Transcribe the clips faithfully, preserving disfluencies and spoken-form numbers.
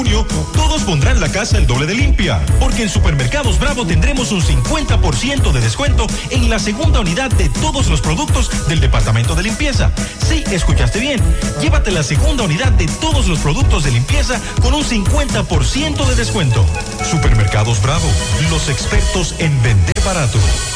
Todos pondrán la casa el doble de limpia, porque en Supermercados Bravo tendremos un cincuenta por ciento de descuento en la segunda unidad de todos los productos del departamento de limpieza. Sí, escuchaste bien. Llévate la segunda unidad de todos los productos de limpieza con un cincuenta por ciento de descuento. Supermercados Bravo, los expertos en vender barato.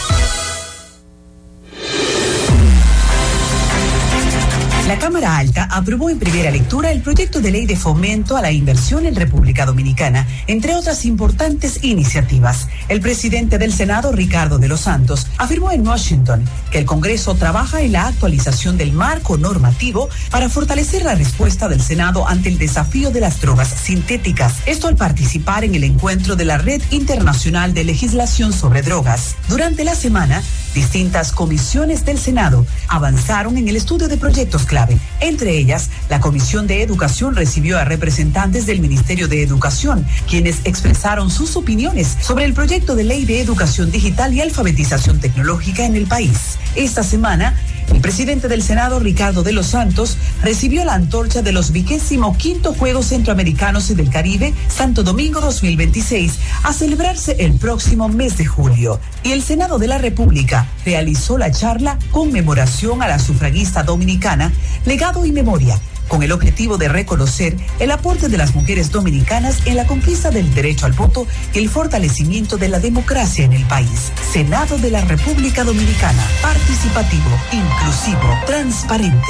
La Cámara Alta aprobó en primera lectura el proyecto de ley de fomento a la inversión en República Dominicana, entre otras importantes iniciativas. El presidente del Senado, Ricardo de los Santos, afirmó en Washington que el Congreso trabaja en la actualización del marco normativo para fortalecer la respuesta del Senado ante el desafío de las drogas sintéticas. Esto al participar en el encuentro de la Red Internacional de Legislación sobre Drogas. Durante la semana, distintas comisiones del Senado avanzaron en el estudio de proyectos clave. Entre ellas, la Comisión de Educación recibió a representantes del Ministerio de Educación, quienes expresaron sus opiniones sobre el proyecto de ley de educación digital y alfabetización tecnológica en el país. Esta semana, el presidente del Senado, Ricardo de los Santos, recibió la antorcha de los vigésimo quinto Juegos Centroamericanos y del Caribe, Santo Domingo dos mil veintiséis, a celebrarse el próximo mes de julio. Y el Senado de la República realizó la charla Conmemoración a la Sufragista Dominicana, Legado y Memoria, con el objetivo de reconocer el aporte de las mujeres dominicanas en la conquista del derecho al voto y el fortalecimiento de la democracia en el país. Senado de la República Dominicana, participativo, inclusivo, transparente.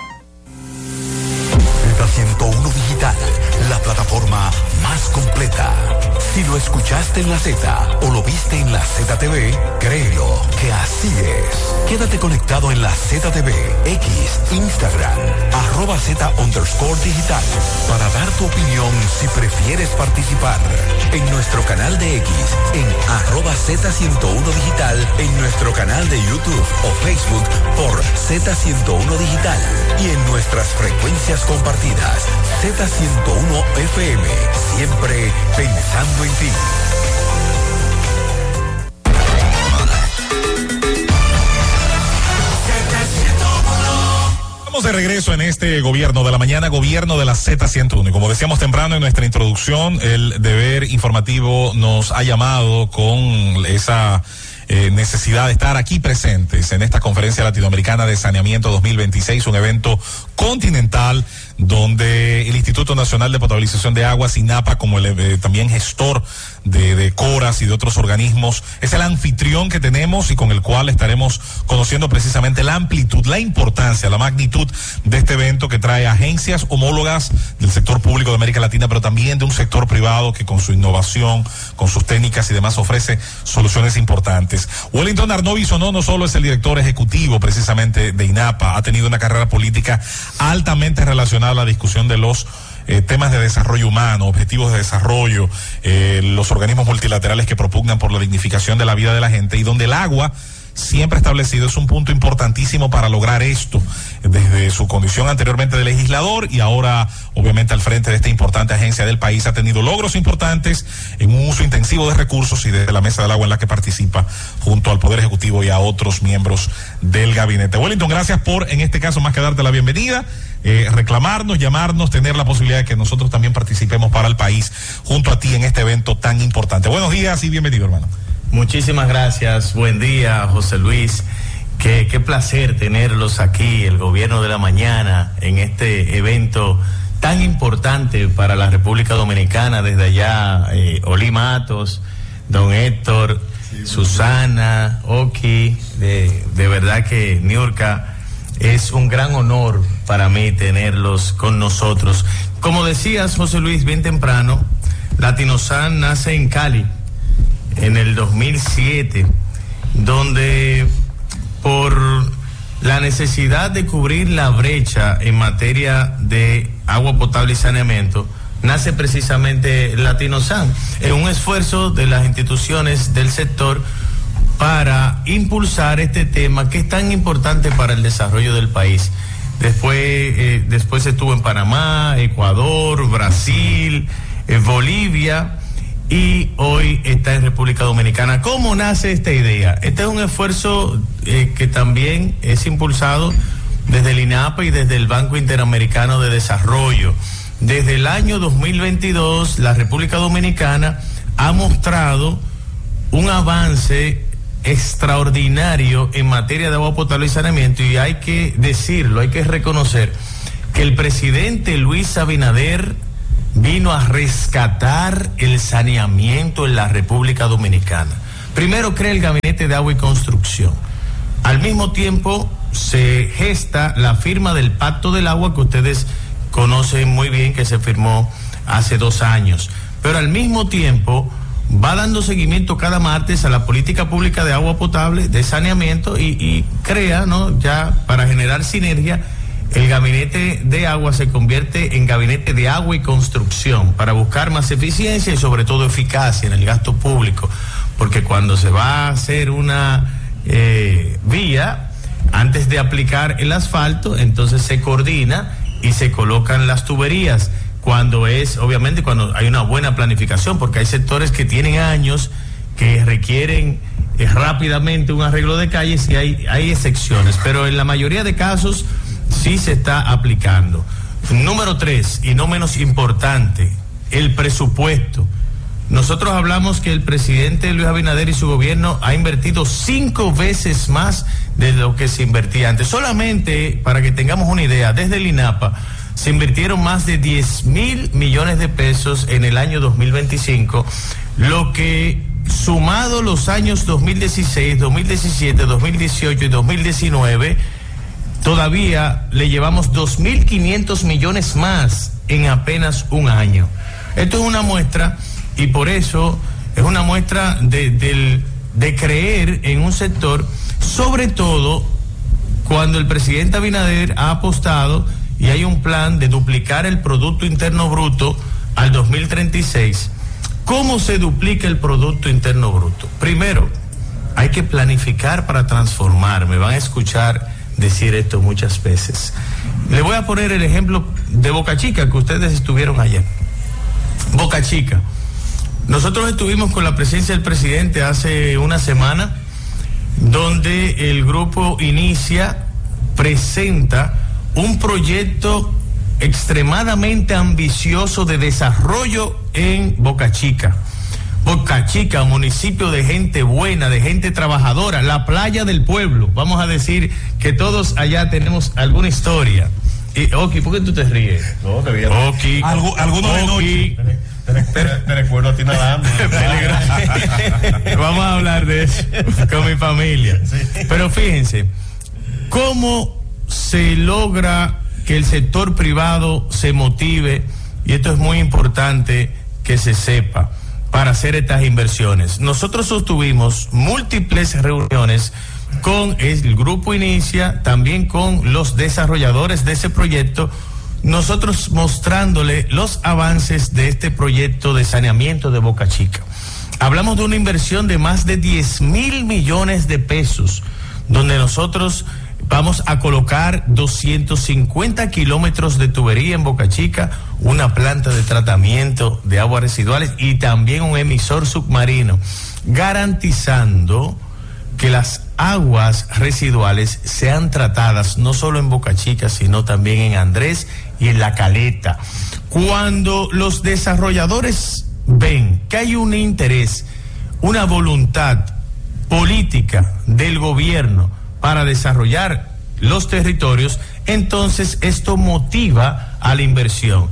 Z ciento uno Digital, la plataforma más completa. Si lo escuchaste en la Z o lo viste en la Z T V, créelo que así es. Quédate conectado en la Z T V, X, Instagram, arroba Z underscore digital, para dar tu opinión si prefieres participar. En nuestro canal de X, en arroba Z ciento uno Digital, en nuestro canal de YouTube o Facebook por Z ciento uno Digital y en nuestras frecuencias compartidas, Z ciento uno F M, siempre pensando en ti. Estamos de regreso en este gobierno de la mañana, gobierno de la Z ciento uno. Y como decíamos temprano en nuestra introducción, el deber informativo nos ha llamado con esa Eh, necesidad de estar aquí presentes en esta conferencia latinoamericana de saneamiento dos mil veintiséis, un evento continental donde el Instituto Nacional de Potabilización de Aguas, INAPA, como el eh, también gestor de, de CORAS y de otros organismos, es el anfitrión que tenemos y con el cual estaremos conociendo precisamente la amplitud, la importancia, la magnitud de este evento que trae agencias homólogas del sector público de América Latina, pero también de un sector privado que con su innovación, con sus técnicas y demás ofrece soluciones importantes. Wellington Arnovi Sonó no solo es el director ejecutivo precisamente de INAPA, ha tenido una carrera política altamente relacionada a la discusión de los eh, temas de desarrollo humano, objetivos de desarrollo, eh, los organismos multilaterales que propugnan por la dignificación de la vida de la gente, y donde el agua siempre establecido es un punto importantísimo para lograr esto, desde su condición anteriormente de legislador y ahora obviamente al frente de esta importante agencia del país. Ha tenido logros importantes en un uso intensivo de recursos y desde la mesa del agua en la que participa junto al Poder Ejecutivo y a otros miembros del gabinete. Wellington, gracias por, en este caso, más que darte la bienvenida, eh, reclamarnos, llamarnos, tener la posibilidad de que nosotros también participemos para el país junto a ti en este evento tan importante. Buenos días y bienvenido, hermano. Muchísimas gracias, buen día, José Luis. Qué, qué placer tenerlos aquí, el gobierno de la mañana, en este evento tan importante para la República Dominicana. Desde allá, eh, Oli Matos, don Héctor, sí, Susana, Oki, de, de verdad que Niurka, es un gran honor para mí tenerlos con nosotros. Como decías, José Luis, bien temprano, Latinosan nace en Cali en el dos mil siete, donde por la necesidad de cubrir la brecha en materia de agua potable y saneamiento, nace precisamente Latinosan, en un esfuerzo de las instituciones del sector para impulsar este tema que es tan importante para el desarrollo del país. Después, eh, después estuvo en Panamá, Ecuador, Brasil, eh, Bolivia, y hoy está en República Dominicana. ¿Cómo nace esta idea? Este es un esfuerzo eh, que también es impulsado desde el INAPA y desde el Banco Interamericano de Desarrollo, desde el año dos mil veintidós la República Dominicana ha mostrado un avance extraordinario en materia de agua potable y saneamiento, y hay que decirlo, hay que reconocer que el presidente Luis Abinader vino a rescatar el saneamiento en la República Dominicana. Primero crea el Gabinete de Agua y Construcción. Al mismo tiempo se gesta la firma del Pacto del Agua, que ustedes conocen muy bien, que se firmó hace dos años. Pero al mismo tiempo va dando seguimiento cada martes a la política pública de agua potable, de saneamiento, y, y crea, ¿no?, ya para generar sinergia, el Gabinete de Agua se convierte en Gabinete de Agua y Construcción para buscar más eficiencia y sobre todo eficacia en el gasto público, porque cuando se va a hacer una eh, vía, antes de aplicar el asfalto, entonces se coordina y se colocan las tuberías, cuando es, obviamente, cuando hay una buena planificación, porque hay sectores que tienen años, que requieren eh, rápidamente un arreglo de calles, y hay, hay excepciones, pero en la mayoría de casos sí se está aplicando. Número tres, y no menos importante, el presupuesto. Nosotros hablamos que el presidente Luis Abinader y su gobierno ha invertido cinco veces más de lo que se invertía antes. Solamente para que tengamos una idea, desde el INAPA se invirtieron más de diez mil millones de pesos en el año dos mil veinticinco, lo que, sumado los años dos mil dieciséis, dos mil diecisiete, dos mil dieciocho y dos mil diecinueve, todavía le llevamos dos mil quinientos millones más en apenas un año. Esto es una muestra, y por eso es una muestra de, de, de creer en un sector, sobre todo cuando el presidente Abinader ha apostado y hay un plan de duplicar el Producto Interno Bruto al dos mil treinta y seis. ¿Cómo se duplica el Producto Interno Bruto? Primero, hay que planificar para transformar. Me van a escuchar decir esto muchas veces. Le voy a poner el ejemplo de Boca Chica, que ustedes estuvieron ayer. Boca Chica. Nosotros estuvimos con la presencia del presidente hace una semana, donde el grupo Inicia presenta un proyecto extremadamente ambicioso de desarrollo en Boca Chica. Boca Chica, municipio de gente buena, de gente trabajadora, la playa del pueblo. Vamos a decir que todos allá tenemos alguna historia. Y, Oki, ¿por qué tú te ríes? No, te ríes. Oki, Algu, alguno de noche. Te, te, te, te recuerdo a ti nada más. Vamos a hablar de eso con mi familia. Sí. Pero fíjense, ¿cómo se logra que el sector privado se motive? Y esto es muy importante que se sepa para hacer estas inversiones. Nosotros sostuvimos múltiples reuniones con el Grupo Inicia, también con los desarrolladores de ese proyecto, nosotros mostrándole los avances de este proyecto de saneamiento de Boca Chica. Hablamos de una inversión de más de diez mil millones de pesos, donde nosotros vamos a colocar doscientos cincuenta kilómetros de tubería en Boca Chica, una planta de tratamiento de aguas residuales y también un emisor submarino, garantizando que las aguas residuales sean tratadas no solo en Boca Chica, sino también en Andrés y en La Caleta. Cuando los desarrolladores ven que hay un interés, una voluntad política del gobierno para desarrollar los territorios, entonces esto motiva a la inversión.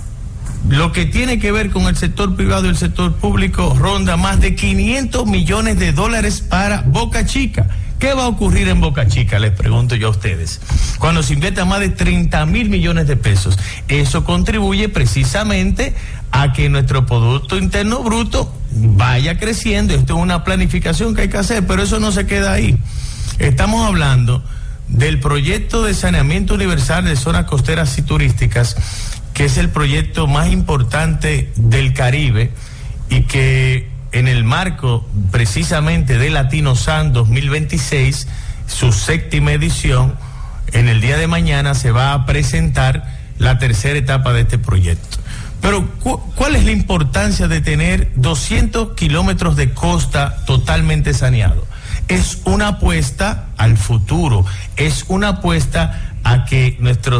Lo que tiene que ver con el sector privado y el sector público ronda más de quinientos millones de dólares para Boca Chica. ¿Qué va a ocurrir en Boca Chica? Les pregunto yo a ustedes. Cuando se invierta más de treinta mil millones de pesos, eso contribuye precisamente a que nuestro Producto Interno Bruto vaya creciendo. Esto es una planificación que hay que hacer, pero eso no se queda ahí. Estamos hablando del proyecto de saneamiento universal de zonas costeras y turísticas, que es el proyecto más importante del Caribe y que en el marco precisamente de Latinosan dos mil veintiséis, su séptima edición, en el día de mañana se va a presentar la tercera etapa de este proyecto. Pero ¿cu- ¿cuál es la importancia de tener doscientos kilómetros de costa totalmente saneado? Es una apuesta al futuro, es una apuesta a que nuestros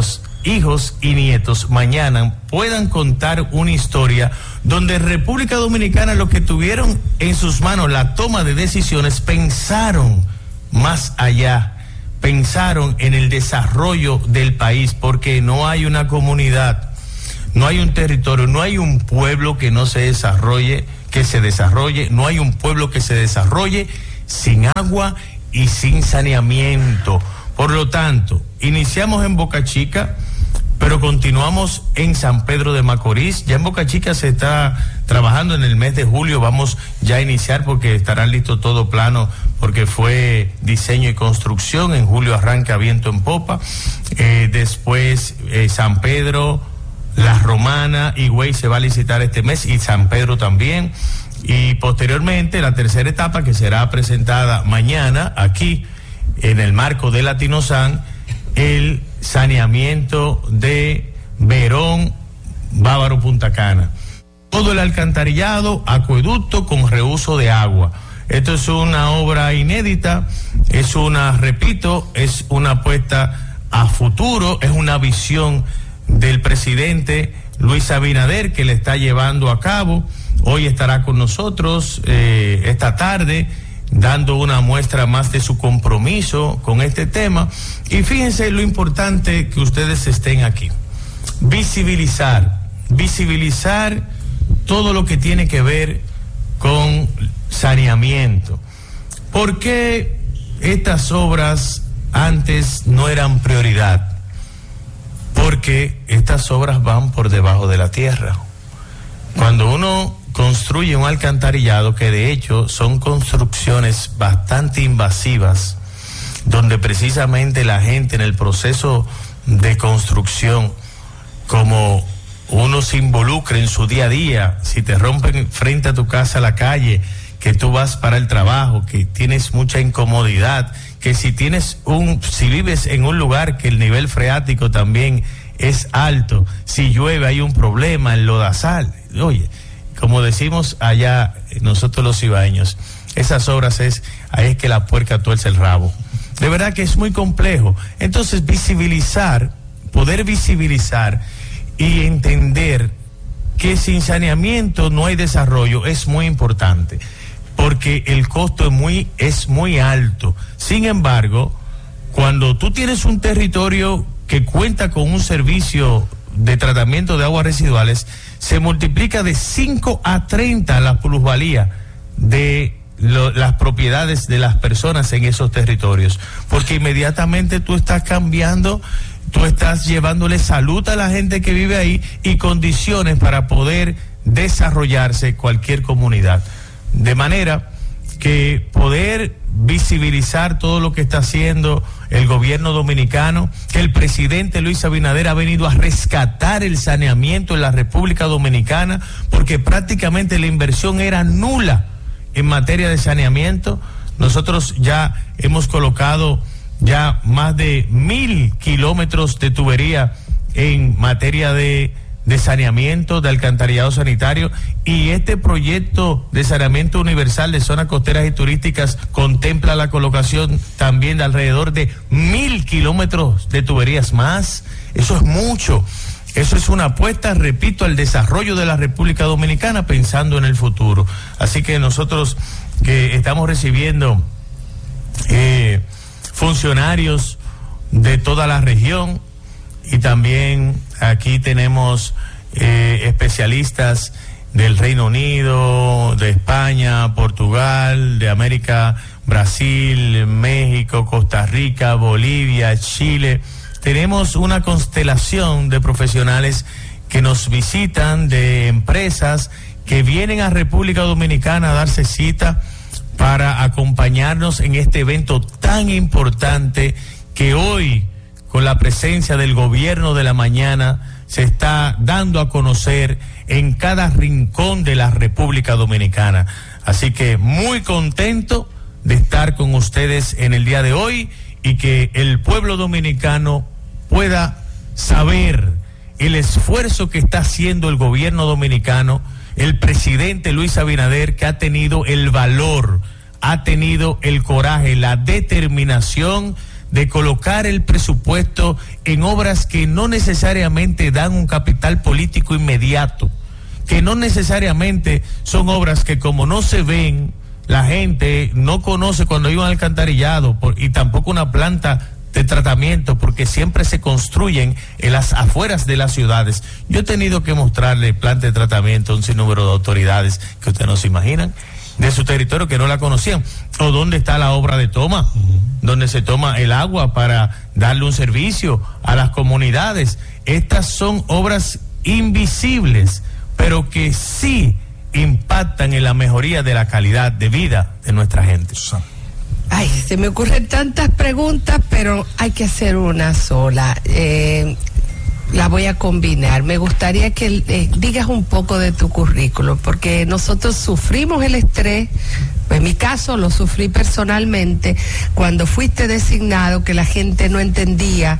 hijos y nietos mañana puedan contar una historia donde República Dominicana, los que tuvieron en sus manos la toma de decisiones, pensaron más allá, pensaron en el desarrollo del país, porque no hay una comunidad, no hay un territorio, no hay un pueblo que no se desarrolle, que se desarrolle, no hay un pueblo que se desarrolle sin agua y sin saneamiento. Por lo tanto, iniciamos en Boca Chica, pero continuamos en San Pedro de Macorís. Ya en Boca Chica se está trabajando en el mes de julio, vamos ya a iniciar porque estará listo todo plano, porque fue diseño y construcción. En julio arranca viento en popa. Eh, después eh, San Pedro, La Romana, Higüey se va a licitar este mes, y San Pedro también. Y posteriormente la tercera etapa, que será presentada mañana aquí en el marco de Latinosan, el saneamiento de Verón, Bávaro, Punta Cana. Todo el alcantarillado, acueducto con reuso de agua. Esto es una obra inédita, es una, repito, es una apuesta a futuro, es una visión del presidente Luis Abinader que le está llevando a cabo. Hoy estará con nosotros eh, esta tarde, dando una muestra más de su compromiso con este tema. Y fíjense lo importante que ustedes estén aquí. Visibilizar, visibilizar todo lo que tiene que ver con saneamiento. ¿Por qué estas obras antes no eran prioridad? Porque estas obras van por debajo de la tierra. Cuando uno construye un alcantarillado, que de hecho son construcciones bastante invasivas, donde precisamente la gente en el proceso de construcción, como uno se involucra en su día a día, si te rompen frente a tu casa la calle, que tú vas para el trabajo, que tienes mucha incomodidad, que si tienes un, si vives en un lugar que el nivel freático también es alto, si llueve hay un problema, el lodazal, oye, como decimos allá nosotros los ibaeños, esas obras es, ahí es que la puerca tuerce el rabo. De verdad que es muy complejo. Entonces, visibilizar, poder visibilizar y entender que sin saneamiento no hay desarrollo es muy importante, porque el costo es muy, es muy alto. Sin embargo, cuando tú tienes un territorio que cuenta con un servicio de tratamiento de aguas residuales, se multiplica de cinco a treinta la plusvalía de lo, las propiedades de las personas en esos territorios, porque inmediatamente tú estás cambiando, tú estás llevándole salud a la gente que vive ahí y condiciones para poder desarrollarse cualquier comunidad. De manera que poder visibilizar todo lo que está haciendo el gobierno dominicano, que el presidente Luis Abinader ha venido a rescatar el saneamiento en la República Dominicana, porque prácticamente la inversión era nula en materia de saneamiento. Nosotros ya hemos colocado ya más de mil kilómetros de tubería en materia de de saneamiento, de alcantarillado sanitario, y este proyecto de saneamiento universal de zonas costeras y turísticas contempla la colocación también de alrededor de mil kilómetros de tuberías más. Eso es mucho. Eso es una apuesta, repito, al desarrollo de la República Dominicana pensando en el futuro. Así que nosotros que estamos recibiendo eh, funcionarios de toda la región, y también aquí tenemos eh, especialistas del Reino Unido, de España, Portugal, de América, Brasil, México, Costa Rica, Bolivia, Chile. Tenemos una constelación de profesionales que nos visitan, de empresas que vienen a República Dominicana a darse cita para acompañarnos en este evento tan importante que hoy, con la presencia del gobierno de la mañana, se está dando a conocer en cada rincón de la República Dominicana. Así que muy contento de estar con ustedes en el día de hoy, y que el pueblo dominicano pueda saber el esfuerzo que está haciendo el gobierno dominicano, el presidente Luis Abinader, que ha tenido el valor, ha tenido el coraje, la determinación de colocar el presupuesto en obras que no necesariamente dan un capital político inmediato, que no necesariamente son obras que como no se ven, la gente no conoce cuando hay un alcantarillado por, y tampoco una planta de tratamiento, porque siempre se construyen en las afueras de las ciudades. Yo he tenido que mostrarle planta de tratamiento a un sinnúmero de autoridades que ustedes no se imaginan, de su territorio, que no la conocían. O dónde está la obra de toma, uh-huh. donde se toma el agua para darle un servicio a las comunidades. Estas son obras invisibles, pero que sí impactan en la mejoría de la calidad de vida de nuestra gente. Ay, se me ocurren tantas preguntas, pero hay que hacer una sola. Eh, la voy a combinar. Me gustaría que eh, digas un poco de tu currículo, porque nosotros sufrimos el estrés. En mi caso lo sufrí personalmente cuando fuiste designado, que la gente no entendía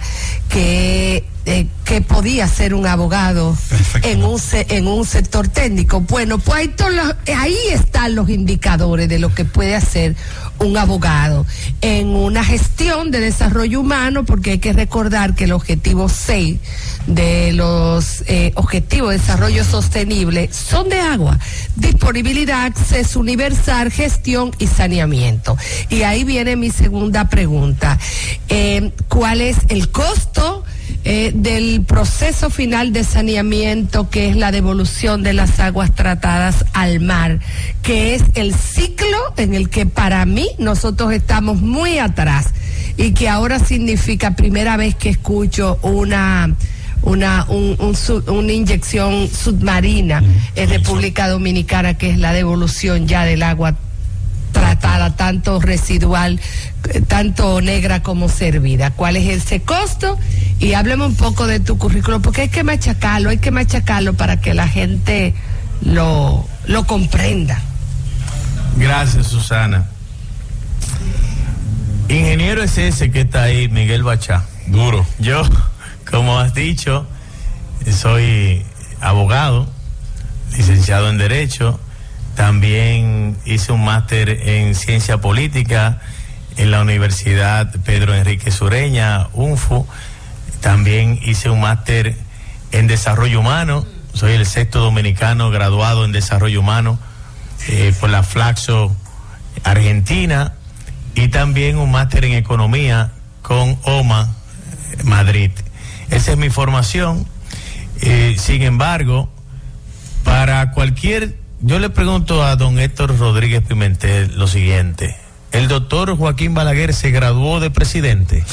que eh, que podía ser un abogado en un en un sector técnico. Bueno, pues ahí, todos los, ahí están los indicadores de lo que puede hacer un abogado en una gestión de desarrollo humano, porque hay que recordar que el objetivo seis de los eh, objetivos de desarrollo sostenible son de agua, disponibilidad, acceso universal, gestión y saneamiento. Y ahí viene mi segunda pregunta. Eh, ¿cuál es el costo Eh, del proceso final de saneamiento, que es la devolución de las aguas tratadas al mar, que es el ciclo en el que para mí nosotros estamos muy atrás y que ahora significa primera vez que escucho una una un, un, una inyección submarina mm, en República Dominicana, que es la devolución ya del agua tratada, tanto residual, tanto negra como servida. ¿Cuál es ese costo? Y háblame un poco de tu currículo, porque hay que machacarlo, hay que machacarlo para que la gente lo, lo comprenda. Gracias, Susana. Ingeniero es ese que está ahí, Miguel Bachá. Duro. Yo, como has dicho, soy abogado, licenciado en Derecho. También hice un máster en Ciencia Política en la Universidad Pedro Enrique Sureña, U N F U. También hice un máster en Desarrollo Humano. Soy el sexto dominicano graduado en Desarrollo Humano eh, por la Flaxo Argentina. Y también un máster en Economía con O M A Madrid. Esa es mi formación. Eh, sin embargo, para cualquier... Yo le pregunto a don Héctor Rodríguez Pimentel lo siguiente: ¿el doctor Joaquín Balaguer se graduó de presidente?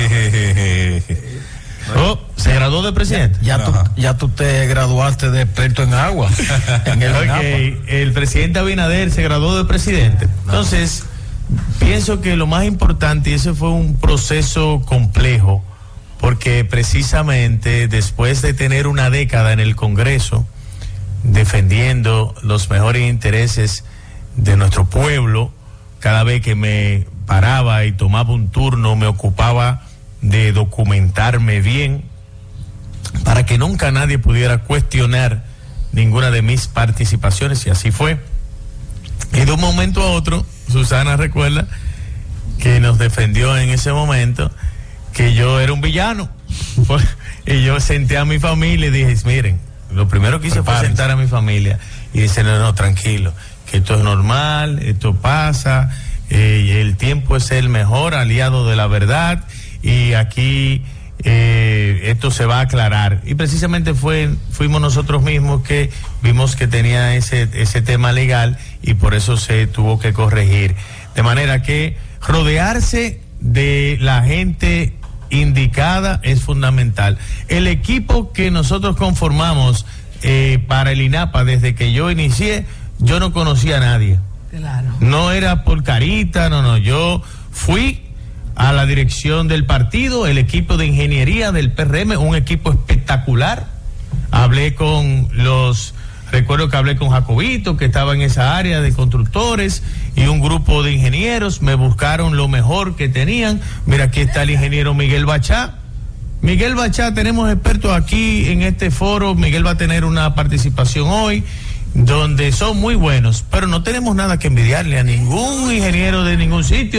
Oh, ¿se graduó de presidente? Ya, ya, tú, ya tú te graduaste de experto en agua. En el, okay, el presidente Abinader se graduó de presidente. Entonces, pienso que lo más importante, y ese fue un proceso complejo, porque precisamente después de tener una década en el Congreso, defendiendo los mejores intereses de nuestro pueblo, cada vez que me paraba y tomaba un turno me ocupaba de documentarme bien para que nunca nadie pudiera cuestionar ninguna de mis participaciones, y así fue. Y de un momento a otro, Susana recuerda que nos defendió en ese momento que yo era un villano. Y yo senté a mi familia y dije, miren, lo primero que hice fue sentar a mi familia y decir, no, no, tranquilo, que esto es normal, esto pasa, eh, el tiempo es el mejor aliado de la verdad, y aquí eh, esto se va a aclarar. Y precisamente fue fuimos nosotros mismos que vimos que tenía ese, ese tema legal, y por eso se tuvo que corregir. De manera que rodearse de la gente indicada es fundamental. El equipo que nosotros conformamos eh, para el INAPA, desde que yo inicié, yo no conocía a nadie. Claro. No era por carita, no, no. Yo fui a la dirección del partido, el equipo de ingeniería del P R M, un equipo espectacular. Hablé con los... Recuerdo que hablé con Jacobito, que estaba en esa área de constructores, y un grupo de ingenieros. Me buscaron lo mejor que tenían. Mira, aquí está el ingeniero Miguel Bachá. Miguel Bachá, tenemos expertos aquí en este foro. Miguel va a tener una participación hoy, donde son muy buenos, pero no tenemos nada que envidiarle a ningún ingeniero de ningún sitio.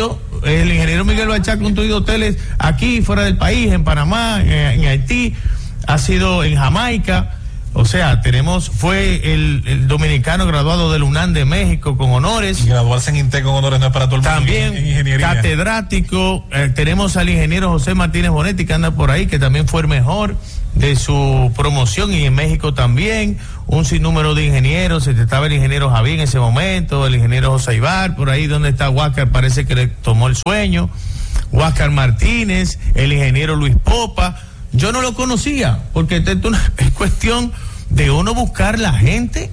el ingeniero Miguel Bachá ha construido hoteles aquí, fuera del país, en Panamá, en, en Haití, ha sido en Jamaica. O sea, tenemos, fue el, el dominicano graduado del UNAM de México con honores. Y graduarse en INTEC con honores no es para todo el mundo. También en ingeniería. Catedrático. Eh, tenemos al ingeniero José Martínez Bonetti, que anda por ahí, que también fue el mejor de su promoción, y en México también. Un sinnúmero de ingenieros. Estaba el ingeniero Javier en ese momento, el ingeniero José Ibar, por ahí donde está Huáscar, parece que le tomó el sueño. Huáscar Martínez, el ingeniero Luis Popa. Yo no lo conocía, porque esto es cuestión de uno buscar la gente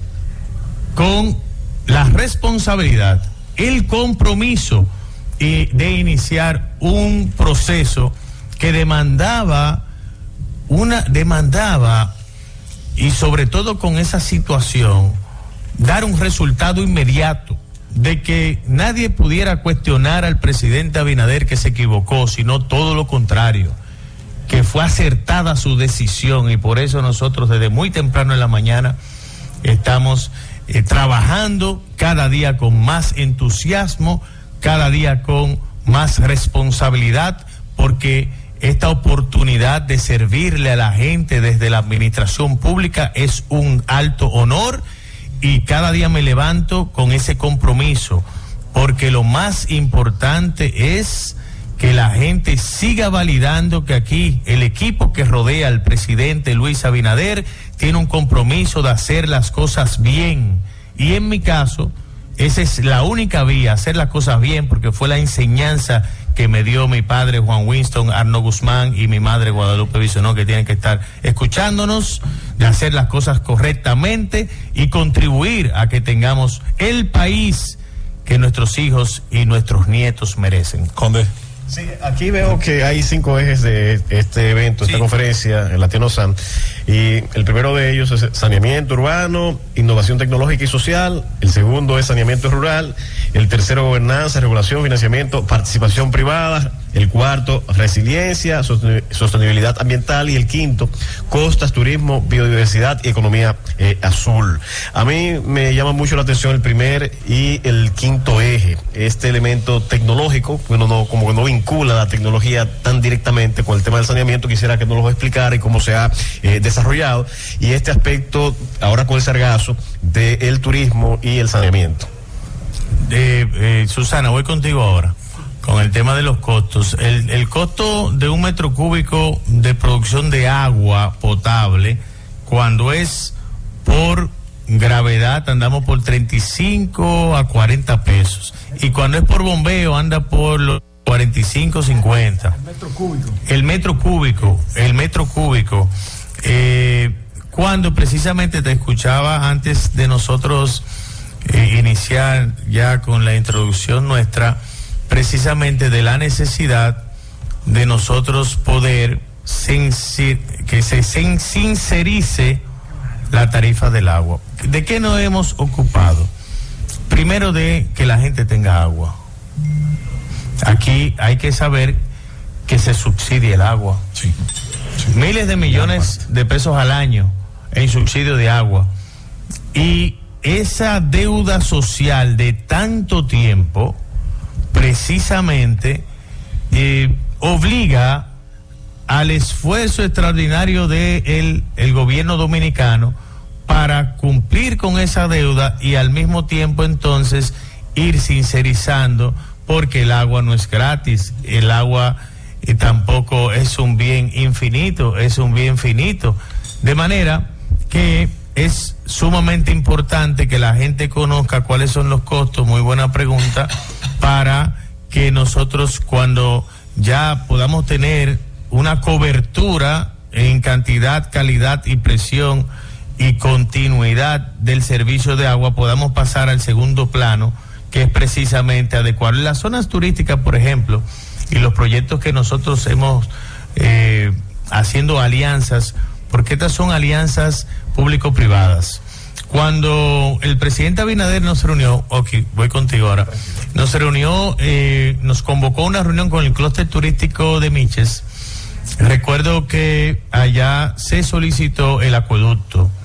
con la responsabilidad, el compromiso y de iniciar un proceso que demandaba una demandaba y sobre todo con esa situación dar un resultado inmediato, de que nadie pudiera cuestionar al presidente Abinader que se equivocó, sino todo lo contrario, que fue acertada su decisión, y por eso nosotros desde muy temprano en la mañana estamos eh, trabajando cada día con más entusiasmo, cada día con más responsabilidad, porque esta oportunidad de servirle a la gente desde la administración pública es un alto honor, y cada día me levanto con ese compromiso, porque lo más importante es que la gente siga validando que aquí el equipo que rodea al presidente Luis Abinader tiene un compromiso de hacer las cosas bien. Y en mi caso, esa es la única vía, hacer las cosas bien, porque fue la enseñanza que me dio mi padre Juan Winston Arno Guzmán y mi madre Guadalupe Bisonó, que tienen que estar escuchándonos, de hacer las cosas correctamente y contribuir a que tengamos el país que nuestros hijos y nuestros nietos merecen. Conde. Sí, aquí veo que hay cinco ejes de este evento, sí. Esta conferencia, el Latinosan, y el primero de ellos es saneamiento urbano, innovación tecnológica y social, el segundo es saneamiento rural, el tercero gobernanza, regulación, financiamiento, participación privada, el cuarto resiliencia, sostenibilidad ambiental, y el quinto costas, turismo, biodiversidad y economía eh, azul. A mí me llama mucho la atención el primer y el quinto eje, este elemento tecnológico, bueno, no, como que no vincula la tecnología tan directamente con el tema del saneamiento. Quisiera que nos lo explicara y cómo se ha eh, desarrollado, y este aspecto ahora con el sargazo del turismo y el saneamiento. Eh, eh, Susana, voy contigo ahora con el tema de los costos. El, el costo de un metro cúbico de producción de agua potable, cuando es por gravedad, andamos por treinta y cinco a cuarenta pesos, y cuando es por bombeo anda por los cuarenta y cinco, cincuenta. El metro cúbico. El metro cúbico, el metro cúbico. Eh, cuando precisamente te escuchaba antes de nosotros eh, iniciar ya con la introducción nuestra, precisamente de la necesidad de nosotros poder sensi- que se sin- sincerice la tarifa del agua. ¿De qué nos hemos ocupado? Primero, de que la gente tenga agua. Aquí hay que saber que se subsidia el agua. Sí, sí. Miles de millones de pesos al año en subsidio de agua. Y esa deuda social de tanto tiempo, precisamente, eh, obliga al esfuerzo extraordinario de el, el gobierno dominicano para cumplir con esa deuda, y al mismo tiempo entonces ir sincerizando, porque el agua no es gratis, el agua eh, tampoco es un bien infinito, es un bien finito, de manera que es sumamente importante que la gente conozca cuáles son los costos. Muy buena pregunta, para que nosotros, cuando ya podamos tener una cobertura en cantidad, calidad y presión y continuidad del servicio de agua, podamos pasar al segundo plano, que es precisamente adecuar las zonas turísticas, por ejemplo, y los proyectos que nosotros hemos eh, haciendo alianzas, porque estas son alianzas público-privadas. Cuando el presidente Abinader nos reunió, ok, voy contigo ahora, nos reunió, eh, nos convocó a una reunión con el clúster turístico de Miches. Recuerdo que allá se solicitó el acueducto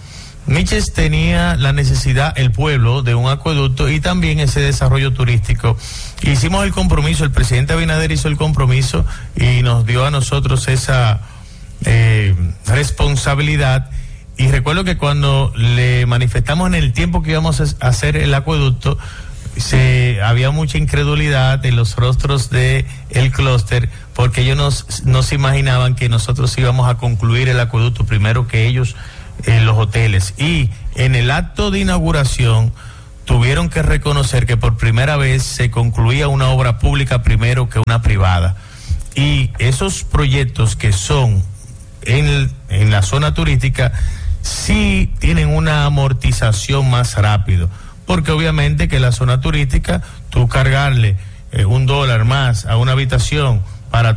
Miches tenía la necesidad, el pueblo, de un acueducto y también ese desarrollo turístico. Hicimos el compromiso, el presidente Abinader hizo el compromiso y nos dio a nosotros esa eh, responsabilidad. Y recuerdo que cuando le manifestamos en el tiempo que íbamos a hacer el acueducto, se, había mucha incredulidad en los rostros de el clúster, porque ellos nos, nos imaginaban que nosotros íbamos a concluir el acueducto primero que ellos en los hoteles. Y en el acto de inauguración tuvieron que reconocer que por primera vez se concluía una obra pública primero que una privada. Y esos proyectos que son en, en la zona turística sí tienen una amortización más rápido, porque obviamente que la zona turística, tú cargarle eh, un dólar más a una habitación